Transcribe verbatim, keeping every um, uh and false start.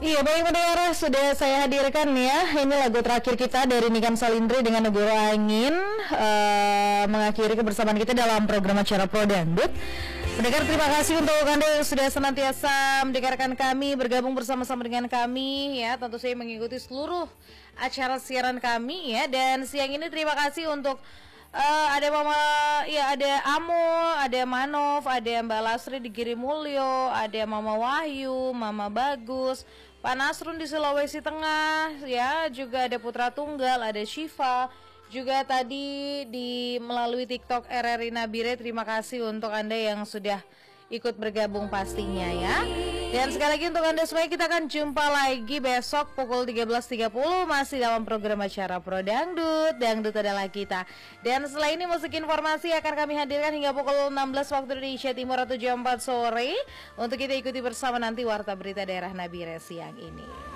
Iya, baik pendengar, sudah saya hadirkan ya. Ini lagu terakhir kita dari Nikam Salindri dengan Negoro Angin, uh, mengakhiri kebersamaan kita dalam program acara Pro Dangdut. Pendengar, terima kasih untuk Anda yang sudah senantiasa mendengarkan kami, bergabung bersama-sama dengan kami ya. Tentu saja mengikuti seluruh acara siaran kami ya. Dan siang ini terima kasih untuk Uh, ada Mama, ya ada Amo, ada Manov, ada Mbak Lasri di Girimulyo, ada Mama Wahyu, Mama Bagus, Pak Nasrun di Sulawesi Tengah, ya juga ada Putra Tunggal, ada Syifa, juga tadi di melalui TikTok R R I Nabire. Terima kasih untuk Anda yang sudah ikut bergabung pastinya ya. Dan sekali lagi untuk Anda semua, kita akan jumpa lagi besok pukul tiga belas tiga puluh masih dalam program acara Pro Dangdut. Dangdut adalah kita. Dan setelah ini musik informasi akan kami hadirkan hingga pukul enam belas waktu Indonesia Timur atau jam empat sore untuk kita ikuti bersama nanti Warta Berita Daerah Nabire siang ini.